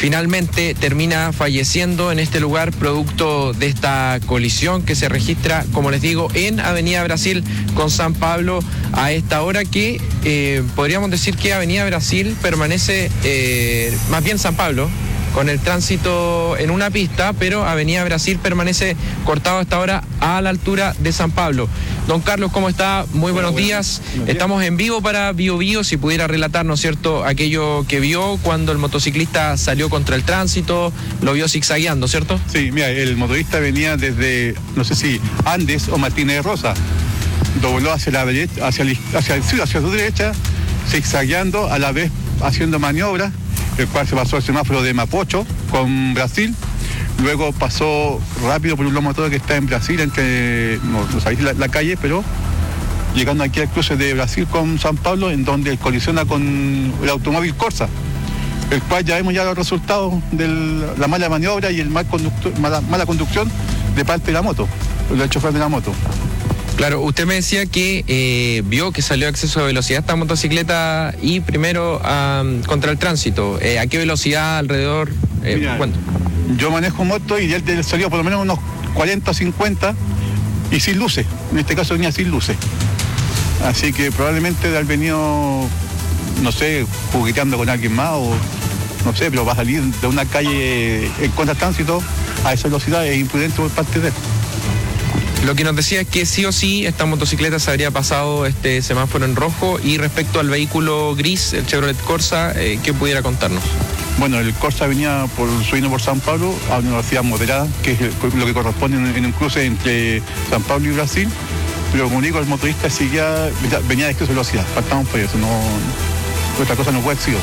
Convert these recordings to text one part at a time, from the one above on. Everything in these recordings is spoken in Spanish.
finalmente termina falleciendo en este lugar producto de esta colisión que se registra, como les digo, en Avenida Brasil con San Pablo a esta hora que podríamos decir que Avenida Brasil permanece, más bien San Pablo, con el tránsito en una pista, pero Avenida Brasil permanece cortado hasta ahora a la altura de San Pablo. Don Carlos, ¿cómo está? Muy buenos días. Estamos en vivo para Bio Bio, si pudiera relatar, ¿no es cierto?, aquello que vio cuando el motociclista salió contra el tránsito, lo vio zigzagueando, ¿cierto? Sí, mira, el motorista venía desde, no sé si Andes o Martínez de Rosa, dobló hacia la derecha, hacia su derecha, zigzagueando, a la vez haciendo maniobras, el cual se pasó al semáforo de Mapocho con Brasil, luego pasó rápido por un lomotor que está en Brasil, entre, no sabéis la calle, pero llegando aquí al cruce de Brasil con San Pablo, en donde colisiona con el automóvil Corsa, el cual ya vemos los resultados de la mala maniobra y el mala conducción de parte de la moto, del chofer de la moto. Claro, usted me decía que vio que salió a exceso de velocidad esta motocicleta y primero contra el tránsito. ¿A qué velocidad alrededor? ¿Cuánto? Yo manejo moto y él salió por lo menos unos 40 o 50 y sin luces. En este caso venía sin luces. Así que probablemente de haber venido, no sé, jugueteando con alguien más o no sé, pero va a salir de una calle en contra del tránsito a esa velocidad es imprudente por parte de él. Lo que nos decía es que sí o sí esta motocicleta se habría pasado este semáforo en rojo. Y respecto al vehículo gris, el Chevrolet Corsa, ¿qué pudiera contarnos? Bueno, el Corsa venía subiendo por San Pablo a una velocidad moderada, que es lo que corresponde en un cruce entre San Pablo y Brasil, pero como digo, el motorista venía de exceso de velocidad, faltamos por eso, otra cosa no puede haber sido.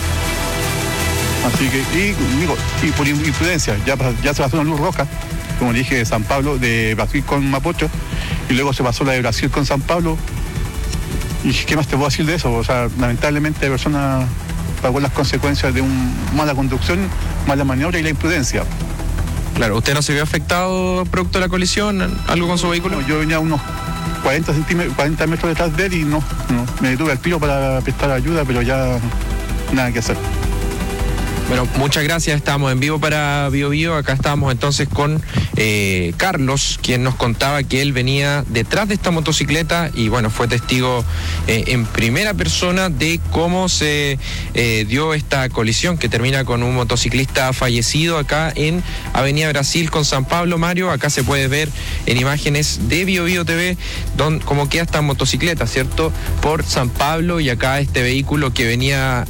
Así que, y por imprudencia, ya se pasó una luz roja, como dije, de San Pablo, de Brasil con Mapocho, y luego se pasó la de Brasil con San Pablo. ¿Y qué más te puedo decir de eso? O sea, lamentablemente la persona pagó las consecuencias de una mala conducción, mala maniobra y la imprudencia. Claro, ¿usted no se vio afectado producto de la colisión, algo con su vehículo? No, yo venía a unos 40 metros detrás de él y no, me detuve al tiro para prestar ayuda, pero ya nada que hacer. Bueno, muchas gracias, estamos en vivo para Bio Bio. Acá estamos entonces con Carlos, quien nos contaba que él venía detrás de esta motocicleta y bueno, fue testigo en primera persona de cómo se dio esta colisión que termina con un motociclista fallecido acá en Avenida Brasil con San Pablo. Mario, acá se puede ver en imágenes de Bio Bio TV cómo queda esta motocicleta, ¿cierto? Por San Pablo, y acá este vehículo que venía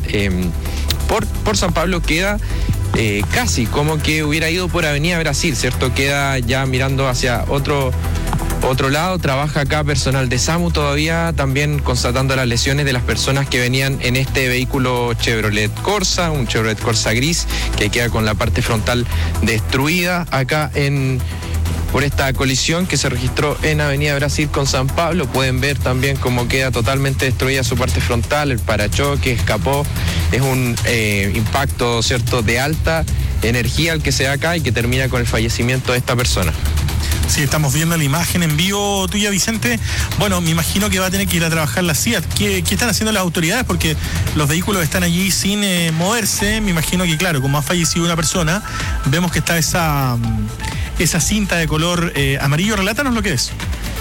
por San Pablo queda casi como que hubiera ido por Avenida Brasil, ¿cierto? Queda ya mirando hacia otro lado. Trabaja acá personal de SAMU todavía, también constatando las lesiones de las personas que venían en este vehículo Chevrolet Corsa, un Chevrolet Corsa gris que queda con la parte frontal destruida acá por esta colisión que se registró en Avenida Brasil con San Pablo. Pueden ver también cómo queda totalmente destruida su parte frontal, el parachoque escapó. Es un impacto, ¿cierto?, de alta energía el que se da acá y que termina con el fallecimiento de esta persona. Sí, estamos viendo la imagen en vivo tuya, Vicente. Bueno, me imagino que va a tener que ir a trabajar la CIAT. ¿Qué están haciendo las autoridades? Porque los vehículos están allí sin moverse. Me imagino que, claro, como ha fallecido una persona, vemos que está esa cinta de color amarillo. Relátanos lo que es.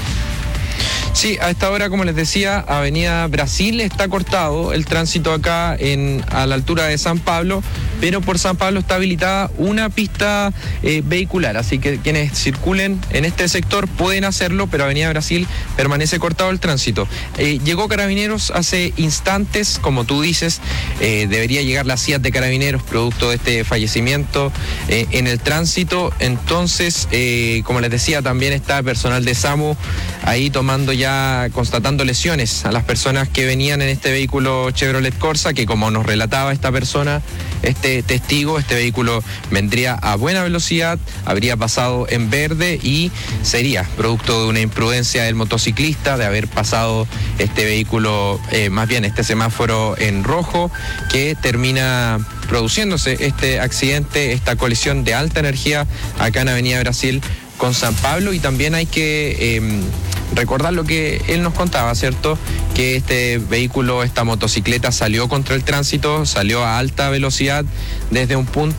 Sí, a esta hora, como les decía, Avenida Brasil está cortado el tránsito acá a la altura de San Pablo, pero por San Pablo está habilitada una pista vehicular, así que quienes circulen en este sector pueden hacerlo, pero Avenida Brasil permanece cortado el tránsito. Llegó Carabineros hace instantes, como tú dices, debería llegar la CIAT de Carabineros producto de este fallecimiento en el tránsito. Entonces, como les decía, también está personal de SAMU ahí constatando lesiones a las personas que venían en este vehículo Chevrolet Corsa, que como nos relataba esta persona, este testigo, este vehículo vendría a buena velocidad, habría pasado en verde y sería producto de una imprudencia del motociclista de haber pasado este vehículo, más bien este semáforo en rojo, que termina produciéndose este accidente, esta colisión de alta energía acá en Avenida Brasil con San Pablo. Y también hay que recordar lo que él nos contaba, ¿cierto? Que este vehículo, esta motocicleta salió contra el tránsito, salió a alta velocidad desde un punto